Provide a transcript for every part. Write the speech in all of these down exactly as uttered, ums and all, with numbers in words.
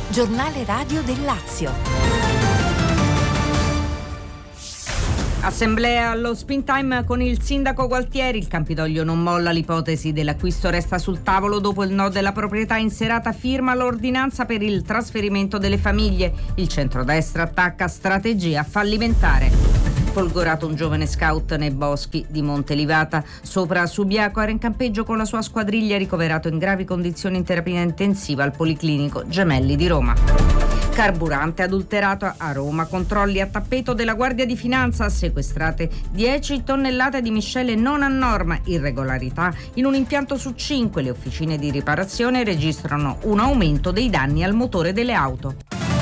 Giornale radio del Lazio. Assemblea allo Spin Time con il sindaco Gualtieri. Il Campidoglio non molla, l'ipotesi dell'acquisto resta sul tavolo. Dopo il no della proprietà in serata firma l'ordinanza per il trasferimento delle famiglie. Il centrodestra attacca strategia fallimentare. Folgorato un giovane scout nei boschi di Montelivata. Sopra Subiaco era in campeggio con la sua squadriglia, ricoverato in gravi condizioni in terapia intensiva al Policlinico Gemelli di Roma. Carburante adulterato a Roma, controlli a tappeto della Guardia di Finanza, sequestrate dieci tonnellate di miscele non a norma, irregolarità in un impianto su cinque. Le officine di riparazione registrano un aumento dei danni al motore delle auto.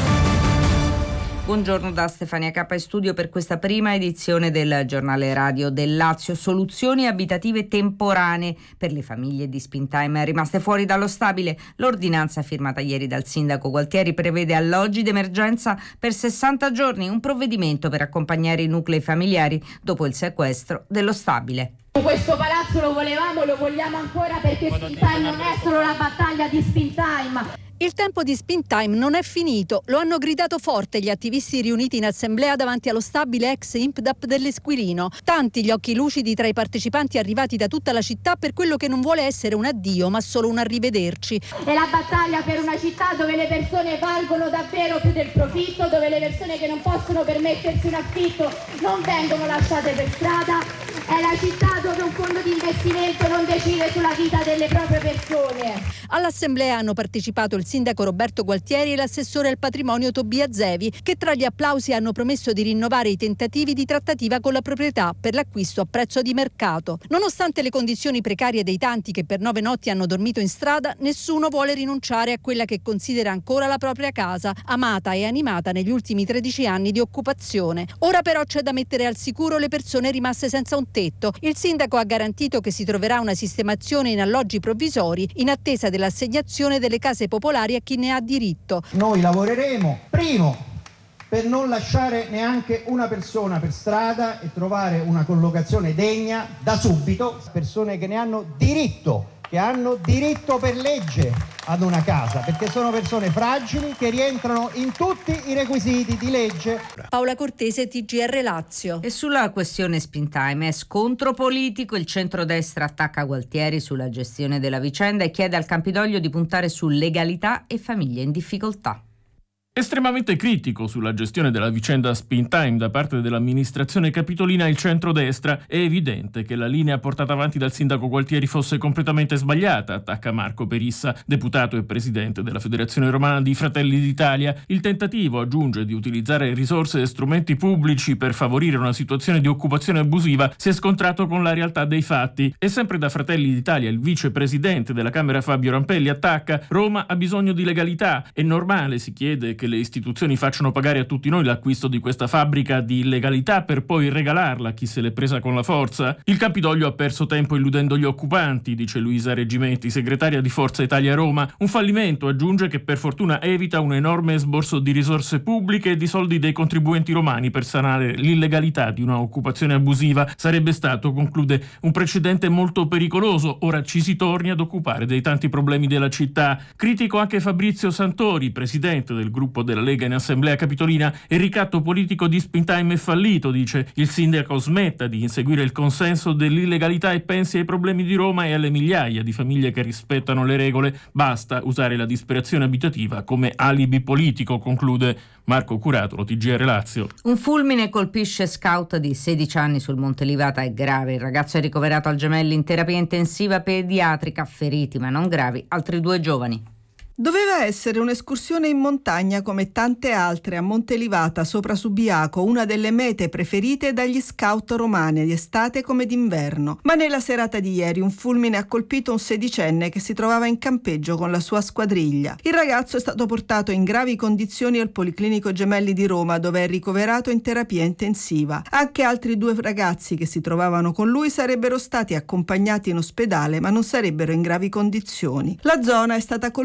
Buongiorno da Stefania Cappa in studio per questa prima edizione del giornale radio del Lazio. Soluzioni abitative temporanee per le famiglie di Spin Time rimaste fuori dallo stabile. L'ordinanza firmata ieri dal sindaco Gualtieri prevede alloggi d'emergenza per sessanta giorni, un provvedimento per accompagnare i nuclei familiari dopo il sequestro dello stabile. Questo palazzo lo volevamo, lo vogliamo ancora, perché Spin Time non è solo la battaglia di Spin Time. Il tempo di Spin Time non è finito, lo hanno gridato forte gli attivisti riuniti in assemblea davanti allo stabile ex Impdap dell'Esquilino. Tanti gli occhi lucidi tra i partecipanti arrivati da tutta la città per quello che non vuole essere un addio ma solo un arrivederci. È la battaglia per una città dove le persone valgono davvero più del profitto, dove le persone che non possono permettersi un affitto non vengono lasciate per strada. È la città dove un fondo di investimento non decide sulla vita delle proprie persone. All'assemblea hanno partecipato il sindaco Roberto Gualtieri e l'assessore al patrimonio Tobia Zevi, che tra gli applausi hanno promesso di rinnovare i tentativi di trattativa con la proprietà per l'acquisto a prezzo di mercato. Nonostante le condizioni precarie dei tanti che per nove notti hanno dormito in strada, nessuno vuole rinunciare a quella che considera ancora la propria casa, amata e animata negli ultimi tredici anni di occupazione. Ora però c'è da mettere al sicuro le persone rimaste senza un tetto. Il sindaco ha garantito che si troverà una sistemazione in alloggi provvisori in attesa dell'assegnazione delle case popolari a chi ne ha diritto. Noi lavoreremo, primo, per non lasciare neanche una persona per strada e trovare una collocazione degna da subito. Persone che ne hanno diritto, che hanno diritto per legge ad una casa, perché sono persone fragili che rientrano in tutti i requisiti di legge. Paola Cortese, T G R Lazio. E sulla questione Spin Time è scontro politico. Il centrodestra attacca Gualtieri sulla gestione della vicenda e chiede al Campidoglio di puntare su legalità e famiglie in difficoltà. Estremamente critico sulla gestione della vicenda Spin Time da parte dell'amministrazione capitolina il centrodestra. È evidente che la linea portata avanti dal sindaco Gualtieri fosse completamente sbagliata, attacca Marco Perissa, deputato e presidente della Federazione Romana di Fratelli d'Italia. Il tentativo, aggiunge, di utilizzare risorse e strumenti pubblici per favorire una situazione di occupazione abusiva si è scontrato con la realtà dei fatti. E sempre da Fratelli d'Italia il vicepresidente della Camera Fabio Rampelli attacca: Roma ha bisogno di legalità, è normale, si chiede, che le istituzioni facciano pagare a tutti noi l'acquisto di questa fabbrica di illegalità per poi regalarla a chi se l'è presa con la forza? Il Campidoglio ha perso tempo illudendo gli occupanti, dice Luisa Reggimenti, segretaria di Forza Italia Roma. Un fallimento, aggiunge, che per fortuna evita un enorme esborso di risorse pubbliche e di soldi dei contribuenti romani per sanare l'illegalità di una occupazione abusiva. Sarebbe stato, conclude, un precedente molto pericoloso. Ora ci si torni ad occupare dei tanti problemi della città. Critico anche Fabrizio Santori, presidente del gruppo della Lega in Assemblea Capitolina. Il ricatto politico di Spin Time è fallito, dice. Il sindaco smetta di inseguire il consenso dell'illegalità e pensi ai problemi di Roma e alle migliaia di famiglie che rispettano le regole. Basta usare la disperazione abitativa come alibi politico, conclude. Marco Curatolo, T G R Lazio. Un fulmine colpisce scout di sedici anni sul Montelivata, è grave. Il ragazzo è ricoverato al Gemelli in terapia intensiva pediatrica, feriti ma non gravi altri due giovani. Doveva essere un'escursione in montagna come tante altre a Montelivata sopra Subiaco, una delle mete preferite dagli scout romani di estate come d'inverno. Ma nella serata di ieri un fulmine ha colpito un sedicenne che si trovava in campeggio con la sua squadriglia. Il ragazzo è stato portato in gravi condizioni al Policlinico Gemelli di Roma, dove è ricoverato in terapia intensiva. Anche altri due ragazzi che si trovavano con lui sarebbero stati accompagnati in ospedale, ma non sarebbero in gravi condizioni. La zona è stata colpita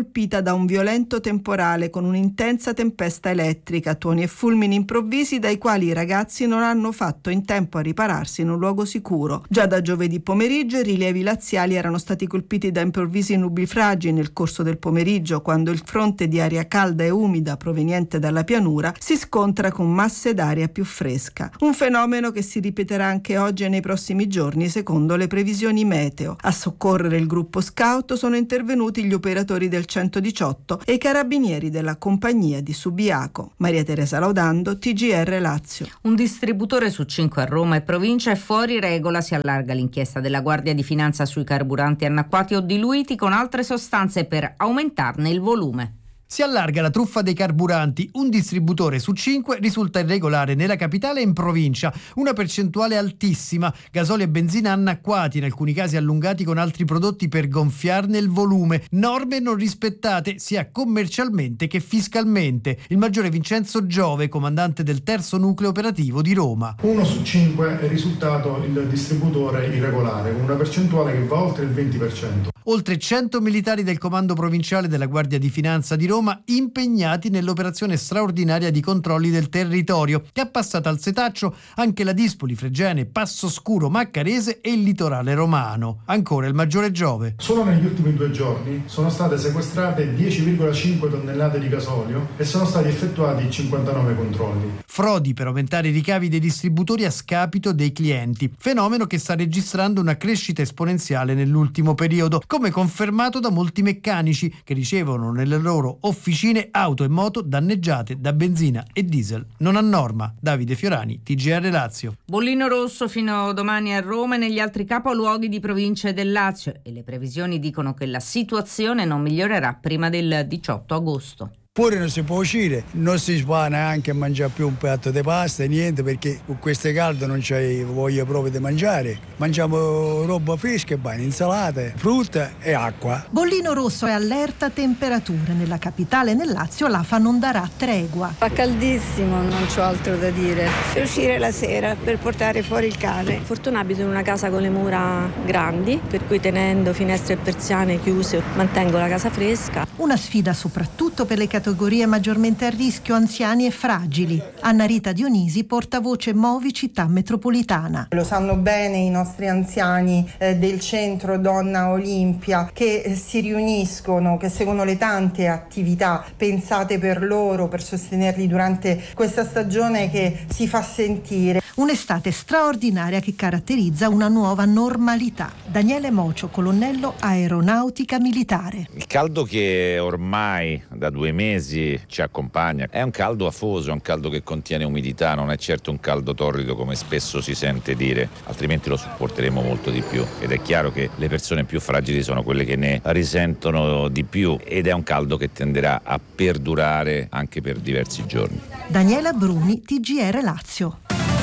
da un violento temporale con un'intensa tempesta elettrica, tuoni e fulmini improvvisi dai quali i ragazzi non hanno fatto in tempo a ripararsi in un luogo sicuro. Già da giovedì pomeriggio i rilievi laziali erano stati colpiti da improvvisi nubifragi nel corso del pomeriggio, quando il fronte di aria calda e umida proveniente dalla pianura si scontra con masse d'aria più fresca. Un fenomeno che si ripeterà anche oggi e nei prossimi giorni, secondo le previsioni meteo. A soccorrere il gruppo scout sono intervenuti gli operatori del centodiciotto e i carabinieri della compagnia di Subiaco. Maria Teresa Laudando, T G R Lazio. Un distributore su cinque a Roma e provincia è fuori regola. Si allarga l'inchiesta della Guardia di Finanza sui carburanti annacquati o diluiti con altre sostanze per aumentarne il volume. Si allarga la truffa dei carburanti. Un distributore su cinque risulta irregolare nella capitale e in provincia, una percentuale altissima. Gasolio e benzina annacquati, in alcuni casi allungati con altri prodotti per gonfiarne il volume. Norme non rispettate sia commercialmente che fiscalmente. Il maggiore Vincenzo Giove, comandante del terzo nucleo operativo di Roma. Uno su cinque è risultato il distributore irregolare, con una percentuale che va oltre il venti per cento. Oltre cento militari del comando provinciale della Guardia di Finanza di Roma impegnati nell'operazione straordinaria di controlli del territorio, che ha passato al setaccio anche la Dispoli, Fregene, Passoscuro, Maccarese e il litorale romano. Ancora il maggiore Giove. Solo negli ultimi due giorni sono state sequestrate dieci virgola cinque tonnellate di gasolio e sono stati effettuati cinquantanove controlli. Frodi per aumentare i ricavi dei distributori a scapito dei clienti, fenomeno che sta registrando una crescita esponenziale nell'ultimo periodo, come confermato da molti meccanici che ricevono nelle loro officine auto e moto danneggiate da benzina e diesel non a norma. Davide Fiorani, T G R Lazio. Bollino rosso fino a domani a Roma e negli altri capoluoghi di province del Lazio, e le previsioni dicono che la situazione non migliorerà prima del diciotto agosto. Pure non si può uscire, non si può neanche mangiare più un piatto di pasta, niente, perché con questo caldo non c'hai voglia proprio di mangiare. Mangiamo roba fresca e bene, insalate, frutta e acqua. Bollino rosso e allerta temperature. Nella capitale e nel Lazio l'A F A non darà tregua. Fa caldissimo, non c'ho altro da dire. Per uscire la sera, per portare fuori il cane. Fortuna abito in una casa con le mura grandi, per cui tenendo finestre e persiane chiuse mantengo la casa fresca. Una sfida soprattutto per le categorie maggiormente a rischio, anziani e fragili. Anna Rita Dionisi, portavoce Movi Città Metropolitana. Lo sanno bene i nostri anziani eh, del centro Donna Olimpia, che eh, si riuniscono, che seguono le tante attività pensate per loro, per sostenerli durante questa stagione che si fa sentire. Un'estate straordinaria che caratterizza una nuova normalità. Daniele Mocio, colonnello Aeronautica Militare. Il caldo che ormai da due mesi ci accompagna è un caldo afoso, è un caldo che contiene umidità, non è certo un caldo torrido come spesso si sente dire, altrimenti lo sopporteremo molto di più, ed è chiaro che le persone più fragili sono quelle che ne risentono di più, ed è un caldo che tenderà a perdurare anche per diversi giorni. Daniela Bruni, T G R Lazio.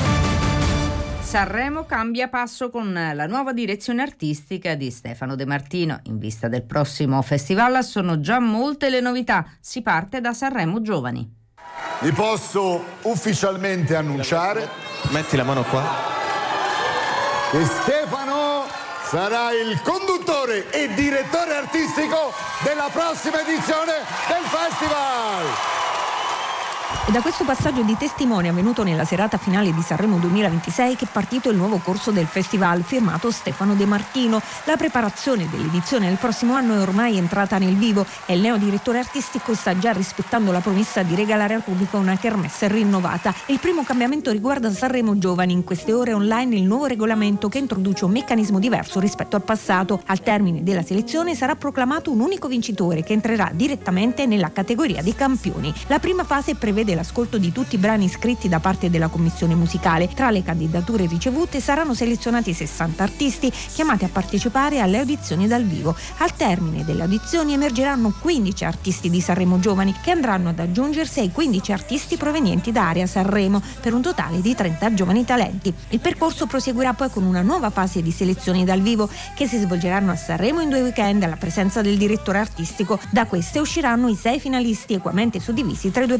Sanremo cambia passo con la nuova direzione artistica di Stefano De Martino. In vista del prossimo festival sono già molte le novità. Si parte da Sanremo Giovani. Vi posso ufficialmente annunciare, metti la mano qua, che Stefano sarà il conduttore e direttore artistico della prossima edizione del festival. E da questo passaggio di testimone avvenuto nella serata finale di Sanremo duemilaventisei che è partito il nuovo corso del festival firmato Stefano De Martino. La preparazione dell'edizione del prossimo anno è ormai entrata nel vivo e il neo direttore artistico sta già rispettando la promessa di regalare al pubblico una kermesse rinnovata. Il primo cambiamento riguarda Sanremo Giovani. In queste ore online il nuovo regolamento che introduce un meccanismo diverso rispetto al passato. Al termine della selezione sarà proclamato un unico vincitore che entrerà direttamente nella categoria dei campioni. La prima fase prevede l'ascolto di tutti i brani iscritti da parte della commissione musicale. Tra le candidature ricevute saranno selezionati sessanta artisti chiamati a partecipare alle audizioni dal vivo. Al termine delle audizioni emergeranno quindici artisti di Sanremo Giovani che andranno ad aggiungersi ai quindici artisti provenienti da Area Sanremo per un totale di trenta giovani talenti. Il percorso proseguirà poi con una nuova fase di selezioni dal vivo che si svolgeranno a Sanremo in due weekend alla presenza del direttore artistico. Da queste usciranno i sei finalisti equamente suddivisi tra i due percorsi.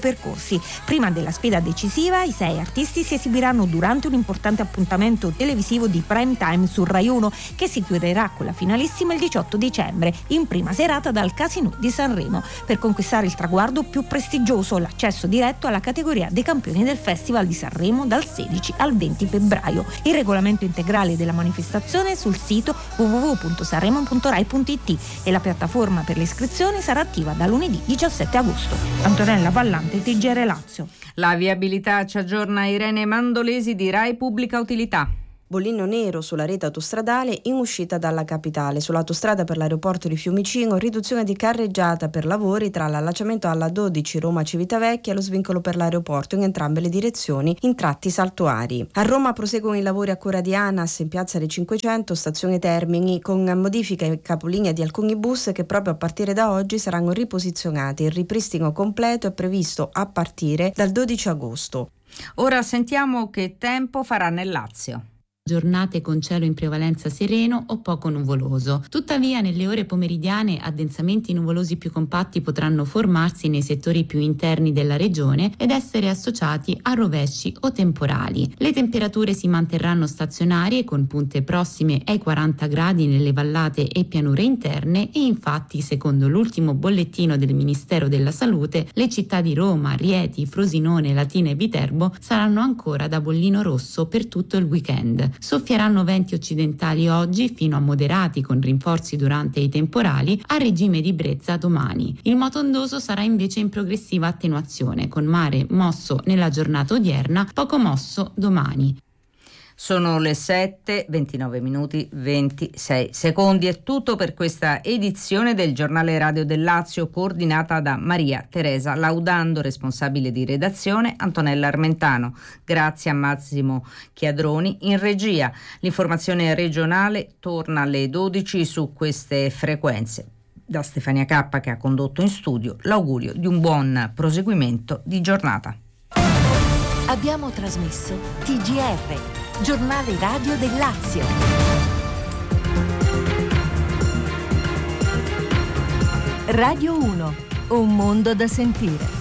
corsi. Prima della sfida decisiva, i sei artisti si esibiranno durante un importante appuntamento televisivo di prime time su Rai uno, che si chiuderà con la finalissima il diciotto dicembre, in prima serata dal Casino di Sanremo, per conquistare il traguardo più prestigioso, l'accesso diretto alla categoria dei campioni del Festival di Sanremo dal sedici al venti febbraio. Il regolamento integrale della manifestazione è sul sito w w w punto sanremo punto rai punto i t e la piattaforma per le iscrizioni sarà attiva da lunedì diciassette agosto. Antonella Vallante, T G R Lazio. La viabilità ci aggiorna Irene Mandolesi di Rai Pubblica Utilità. Bollino nero sulla rete autostradale in uscita dalla capitale. Sull'autostrada per l'aeroporto di Fiumicino, riduzione di carreggiata per lavori tra l'allacciamento alla dodici Roma Civitavecchia e lo svincolo per l'aeroporto in entrambe le direzioni in tratti saltuari. A Roma proseguono i lavori a cura di ANAS in piazza dei Cinquecento, stazione Termini, con modifiche in capolinea di alcuni bus che proprio a partire da oggi saranno riposizionati. Il ripristino completo è previsto a partire dal dodici agosto. Ora sentiamo che tempo farà nel Lazio. Giornate con cielo in prevalenza sereno o poco nuvoloso. Tuttavia, nelle ore pomeridiane addensamenti nuvolosi più compatti potranno formarsi nei settori più interni della regione ed essere associati a rovesci o temporali. Le temperature si manterranno stazionarie con punte prossime ai quaranta gradi nelle vallate e pianure interne e infatti, secondo l'ultimo bollettino del Ministero della Salute, le città di Roma, Rieti, Frosinone, Latina e Viterbo saranno ancora da bollino rosso per tutto il weekend. Soffieranno venti occidentali oggi fino a moderati con rinforzi durante i temporali, a regime di brezza domani. Il moto ondoso sarà invece in progressiva attenuazione, con mare mosso nella giornata odierna, poco mosso domani. Sono le sette, ventinove minuti, ventisei secondi. È tutto per questa edizione del Giornale Radio del Lazio, coordinata da Maria Teresa Laudando, responsabile di redazione Antonella Armentano. Grazie a Massimo Chiadroni in regia. L'informazione regionale torna alle dodici su queste frequenze. Da Stefania Cappa, che ha condotto in studio, l'augurio di un buon proseguimento di giornata. Abbiamo trasmesso T G R, Giornale Radio del Lazio. Radio uno, un mondo da sentire.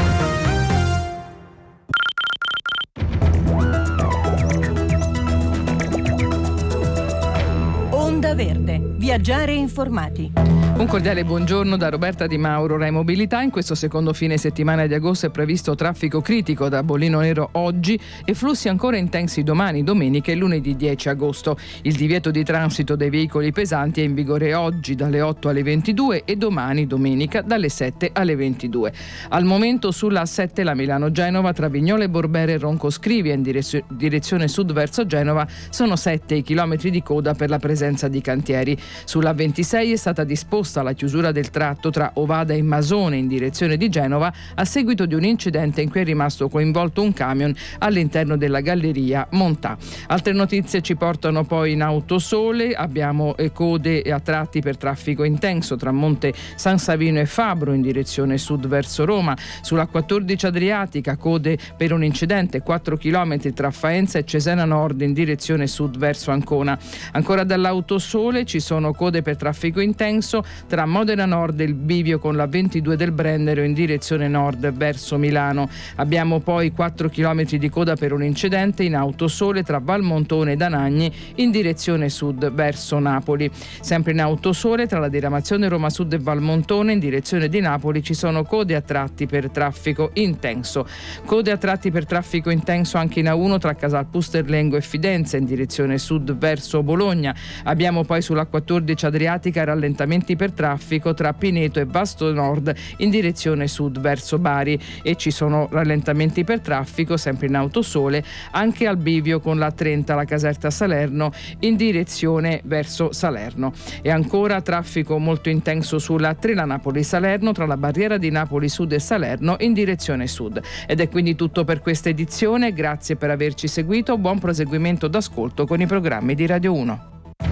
Onda Verde, viaggiare informati. Un cordiale buongiorno da Roberta Di Mauro, Rai Mobilità. In questo secondo fine settimana di agosto è previsto traffico critico da Bollino Nero oggi e flussi ancora intensi domani, domenica e lunedì dieci agosto. Il divieto di transito dei veicoli pesanti è in vigore oggi dalle otto alle ventidue e domani, domenica, dalle sette alle ventidue. Al momento sulla A sette la Milano-Genova tra Vignole Borbere e Ronco Scrivia in direzio- direzione sud verso Genova sono sette i chilometri di coda per la presenza di cantieri. Sulla A ventisei è stata disposta la chiusura del tratto tra Ovada e Masone in direzione di Genova a seguito di un incidente in cui è rimasto coinvolto un camion all'interno della galleria Montà. Altre notizie ci portano poi in Autosole. Abbiamo code a tratti per traffico intenso tra Monte San Savino e Fabro in direzione sud verso Roma. Sulla quattordici Adriatica code per un incidente quattro chilometri tra Faenza e Cesena Nord in direzione sud verso Ancona. Ancora dall'Autosole ci sono code per traffico intenso tra Modena Nord e il bivio con la ventidue del Brennero in direzione nord verso Milano. Abbiamo poi quattro chilometri di coda per un incidente in Autosole tra Valmontone e Danagni in direzione sud verso Napoli. Sempre in Autosole tra la diramazione Roma Sud e Valmontone in direzione di Napoli ci sono code a tratti per traffico intenso. Code a tratti per traffico intenso anche in A uno tra Casal Pusterlengo e Fidenza in direzione sud verso Bologna. Abbiamo poi sulla quattordici Adriatica rallentamenti per traffico tra Pineto e Vasto Nord in direzione sud verso Bari e ci sono rallentamenti per traffico sempre in Autosole anche al bivio con la trenta la Caserta Salerno in direzione verso Salerno. E ancora traffico molto intenso sulla tre la Napoli Salerno tra la barriera di Napoli Sud e Salerno in direzione sud. Ed è quindi tutto per questa edizione. Grazie per averci seguito, buon proseguimento d'ascolto con i programmi di Radio uno.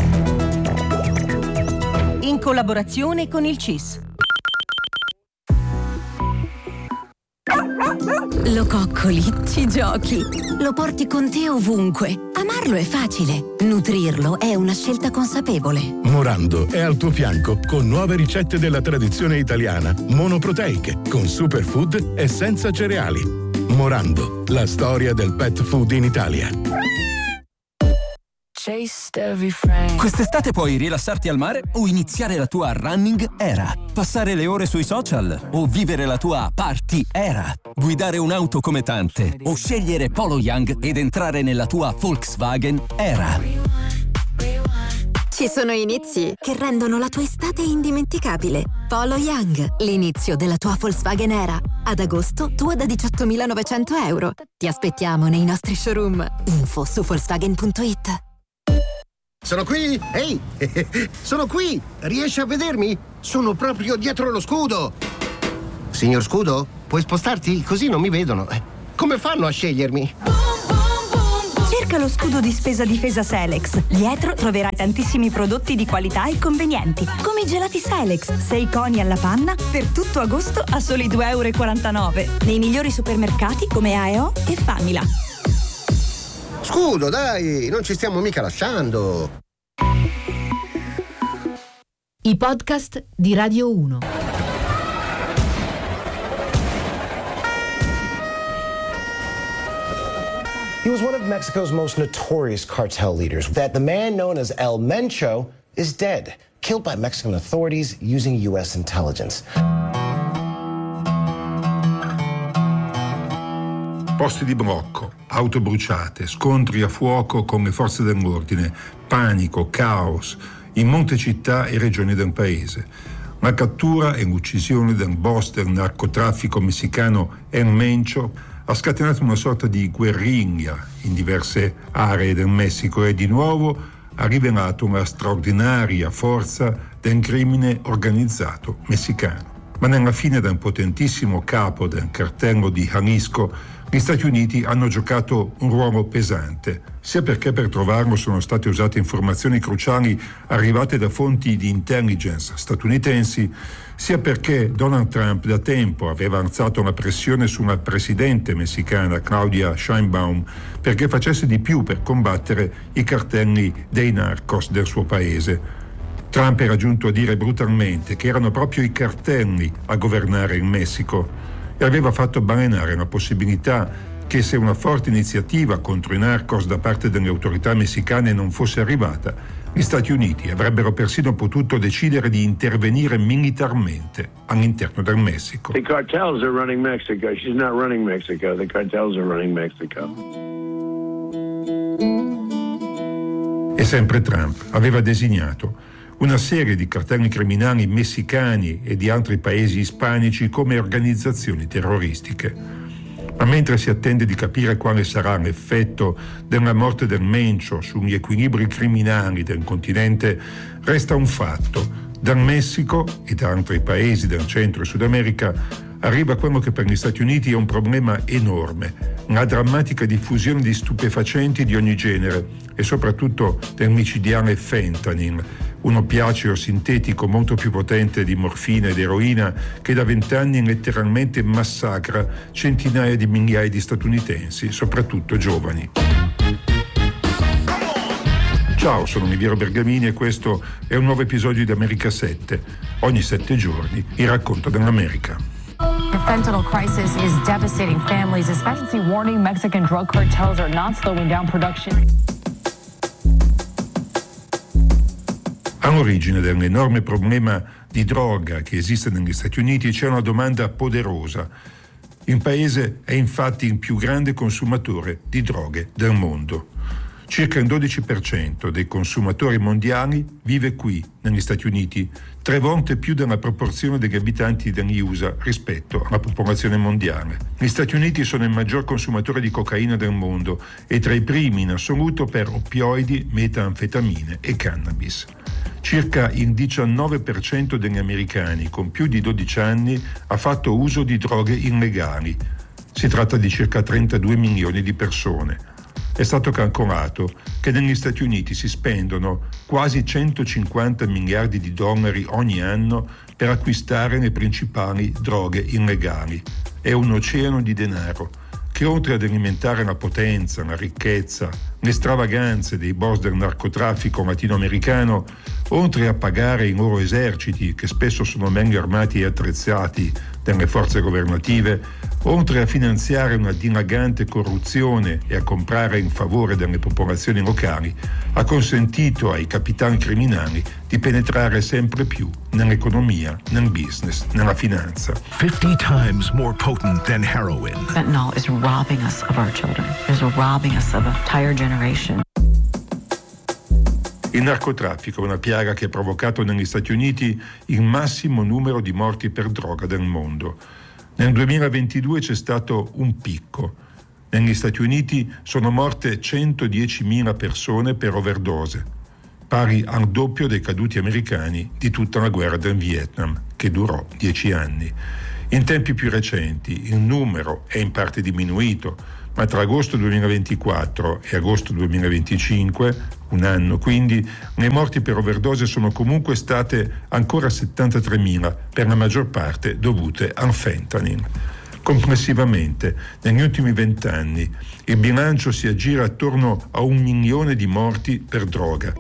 In collaborazione con il C I S. Lo coccoli, ci giochi, lo porti con te ovunque. Amarlo è facile, nutrirlo è una scelta consapevole. Morando è al tuo fianco con nuove ricette della tradizione italiana, monoproteiche, con superfood e senza cereali. Morando, la storia del pet food in Italia. Quest'estate puoi rilassarti al mare o iniziare la tua running era, passare le ore sui social o vivere la tua party era, guidare un'auto come tante o scegliere Polo Young ed entrare nella tua Volkswagen era. Ci sono inizi che rendono la tua estate indimenticabile. Polo Young, l'inizio della tua Volkswagen era. Ad agosto tua da diciottomilanovecento euro. Ti aspettiamo nei nostri showroom. Info su Volkswagen punto it. Sono qui! Ehi! Sono qui! Riesci a vedermi? Sono proprio dietro lo scudo! Signor Scudo, puoi spostarti? Così non mi vedono. Come fanno a scegliermi? Cerca lo scudo di spesa difesa Selex. Dietro troverai tantissimi prodotti di qualità e convenienti, come i gelati Selex, sei coni alla panna, per tutto agosto a soli due e quarantanove euro. Nei migliori supermercati come A E O e Famila. Scudo, dai, non ci stiamo mica lasciando. I podcast di Radio uno. He was one of Mexico's most notorious cartel leaders. That the man known as El Mencho is dead, killed by Mexican authorities using U S intelligence. Posti di blocco, auto bruciate, scontri a fuoco con le forze dell'ordine, panico, caos in molte città e regioni del paese. La cattura e l'uccisione del boss del narcotraffico messicano El Mencho ha scatenato una sorta di guerriglia in diverse aree del Messico e di nuovo ha rivelato una straordinaria forza del crimine organizzato messicano. Ma nella fine del potentissimo capo del cartello di Jalisco, gli Stati Uniti hanno giocato un ruolo pesante, sia perché per trovarlo sono state usate informazioni cruciali arrivate da fonti di intelligence statunitensi, sia perché Donald Trump da tempo aveva alzato la pressione sulla presidente messicana Claudia Sheinbaum perché facesse di più per combattere i cartelli dei narcos del suo paese. Trump era giunto a dire brutalmente che erano proprio i cartelli a governare il Messico e aveva fatto balenare la possibilità che se una forte iniziativa contro i narcos da parte delle autorità messicane non fosse arrivata, gli Stati Uniti avrebbero persino potuto decidere di intervenire militarmente all'interno del Messico. The cartels are running Mexico. She's not running Mexico. The cartels are running Mexico. E sempre Trump aveva designato una serie di cartelli criminali messicani e di altri paesi ispanici come organizzazioni terroristiche. Ma mentre si attende di capire quale sarà l'effetto della morte del Mencho sugli equilibri criminali del continente, resta un fatto. Dal Messico e da altri paesi del Centro e Sud America arriva quello che per gli Stati Uniti è un problema enorme, la drammatica diffusione di stupefacenti di ogni genere e soprattutto del micidiale fentanyl, un oppiaceo sintetico molto più potente di morfina ed eroina che da vent'anni letteralmente massacra centinaia di migliaia di statunitensi, soprattutto giovani. Ciao, sono Miviero Bergamini e questo è un nuovo episodio di America sette. Ogni sette giorni il racconto dell'America. The fentanyl crisis is devastating families, especially warning Mexican drug cartels are not slowing down production. All'origine dell'enorme problema di droga che esiste negli Stati Uniti c'è una domanda poderosa. Il paese è infatti il più grande consumatore di droghe del mondo. Circa il dodici per cento dei consumatori mondiali vive qui, negli Stati Uniti, tre volte più della proporzione degli abitanti degli U S A rispetto alla popolazione mondiale. Gli Stati Uniti sono il maggior consumatore di cocaina del mondo e tra i primi in assoluto per oppioidi, metanfetamine e cannabis. Circa il diciannove per cento degli americani con più di dodici anni ha fatto uso di droghe illegali. Si tratta di circa trentadue milioni di persone. È stato calcolato che negli Stati Uniti si spendono quasi centocinquanta miliardi di dollari ogni anno per acquistare le principali droghe illegali. è un oceano di denaro che, oltre ad alimentare la potenza, la ricchezza, le stravaganze dei boss del narcotraffico latinoamericano, oltre a pagare i loro eserciti, che spesso sono meglio armati e attrezzati delle forze governative, oltre a finanziare una dilagante corruzione e a comprare in favore delle popolazioni locali, ha consentito ai capitani criminali di penetrare sempre più nell'economia, nel business, nella finanza. fifty times more potent than heroin. Fentanyl is robbing us of our children. It's robbing us of an entire generation. Il narcotraffico è una piaga che ha provocato negli Stati Uniti il massimo numero di morti per droga del mondo. Nel duemilaventidue c'è stato un picco. Negli Stati Uniti sono morte centodiecimila persone per overdose, pari al doppio dei caduti americani di tutta la guerra del Vietnam, che durò dieci anni. In tempi più recenti il numero è in parte diminuito, ma tra agosto duemilaventiquattro e agosto duemilaventicinque, un anno quindi, le morti per overdose sono comunque state ancora settantatremila, per la maggior parte dovute al fentanyl. Complessivamente, negli ultimi vent'anni, il bilancio si aggira attorno a un milione di morti per droga.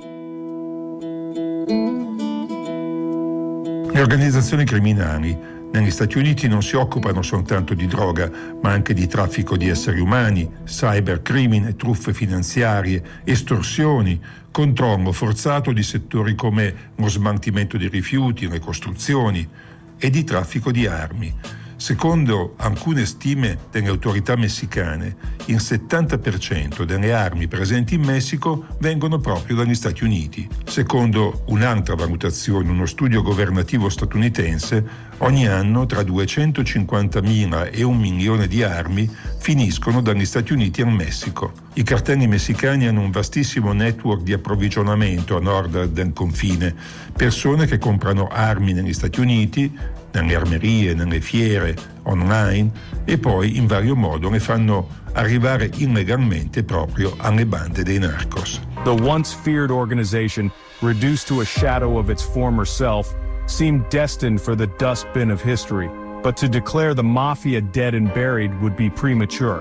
Le organizzazioni criminali negli Stati Uniti non si occupano soltanto di droga, ma anche di traffico di esseri umani, cybercrimine, truffe finanziarie, estorsioni, controllo forzato di settori come lo smaltimento dei rifiuti, le costruzioni e di traffico di armi. Secondo alcune stime delle autorità messicane, il settanta per cento delle armi presenti in Messico vengono proprio dagli Stati Uniti. Secondo un'altra valutazione, uno studio governativo statunitense, ogni anno tra duecentocinquantamila e un milione di armi finiscono dagli Stati Uniti al Messico. I cartelli messicani hanno un vastissimo network di approvvigionamento a nord del confine, persone che comprano armi negli Stati Uniti, nelle armerie, nelle fiere, online, e poi in vario modo le fanno arrivare illegalmente proprio alle bande dei narcos. The once feared organization, reduced to a shadow of its former self, seemed destined for the dustbin of history, but to declare the mafia dead and buried would be premature.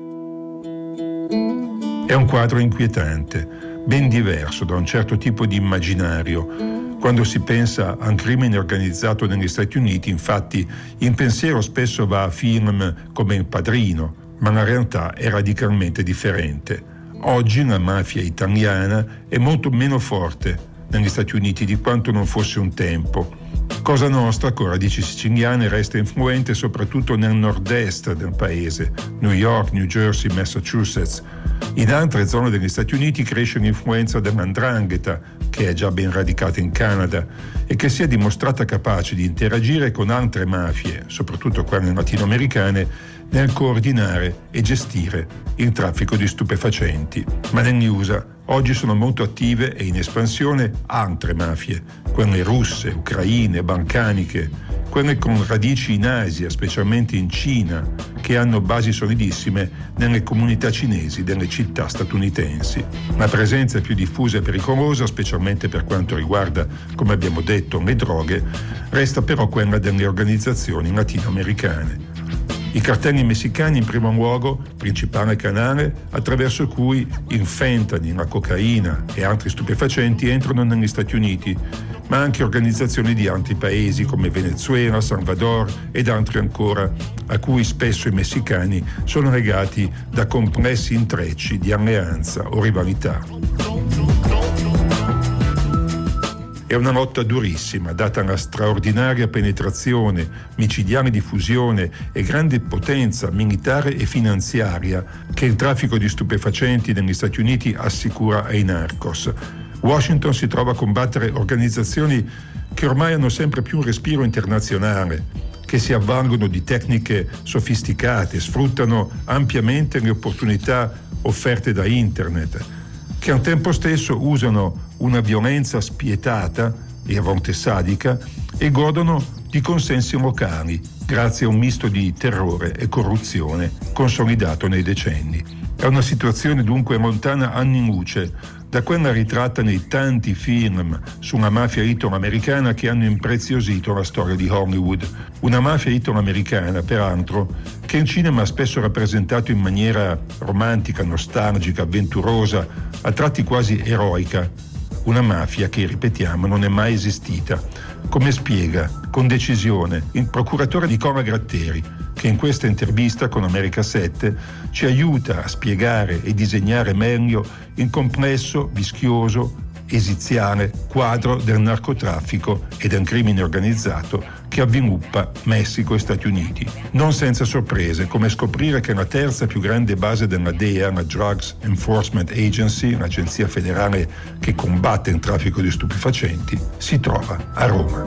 È un quadro inquietante, ben diverso da un certo tipo di immaginario. Quando si pensa a un crimine organizzato negli Stati Uniti, infatti, il pensiero spesso va a film come Il Padrino, ma la realtà è radicalmente differente. Oggi la mafia italiana è molto meno forte negli Stati Uniti di quanto non fosse un tempo. Cosa Nostra, con radici siciliane, resta influente soprattutto nel nord-est del paese, New York, New Jersey, Massachusetts. In altre zone degli Stati Uniti cresce l'influenza dell'andrangheta, che è già ben radicata in Canada e che si è dimostrata capace di interagire con altre mafie, soprattutto quelle latinoamericane, nel coordinare e gestire il traffico di stupefacenti. Ma negli U S A oggi sono molto attive e in espansione altre mafie, quelle russe, ucraine, balcaniche, quelle con radici in Asia, specialmente in Cina, che hanno basi solidissime nelle comunità cinesi delle città statunitensi. La presenza più diffusa e pericolosa, specialmente per quanto riguarda, come abbiamo detto, le droghe, resta però quella delle organizzazioni latinoamericane. I cartelli messicani in primo luogo, principale canale attraverso cui il fentanyl, la cocaina e altri stupefacenti entrano negli Stati Uniti, ma anche organizzazioni di altri paesi come Venezuela, Salvador ed altri ancora, a cui spesso i messicani sono legati da complessi intrecci di alleanza o rivalità. È una lotta durissima, data la straordinaria penetrazione, micidiale diffusione e grande potenza militare e finanziaria che il traffico di stupefacenti negli Stati Uniti assicura ai narcos. Washington si trova a combattere organizzazioni che ormai hanno sempre più un respiro internazionale, che si avvalgono di tecniche sofisticate, sfruttano ampiamente le opportunità offerte da Internet, che al tempo stesso usano una violenza spietata e a volte sadica e godono di consensi locali grazie a un misto di terrore e corruzione consolidato nei decenni. È una situazione dunque lontana anni luce da quella ritratta nei tanti film su una mafia italo-americana che hanno impreziosito la storia di Hollywood. Una mafia italo-americana, peraltro, che il cinema ha spesso rappresentato in maniera romantica, nostalgica, avventurosa, a tratti quasi eroica. Una mafia che, ripetiamo, non è mai esistita. Come spiega, con decisione, il procuratore Nicola Gratteri, che in questa intervista con America sette ci aiuta a spiegare e disegnare meglio il complesso, vischioso, esiziale quadro del narcotraffico e del crimine organizzato che avviluppa Messico e Stati Uniti. Non senza sorprese, come scoprire che la terza più grande base della D E A, la Drugs Enforcement Agency, l'agenzia federale che combatte il traffico di stupefacenti, si trova a Roma.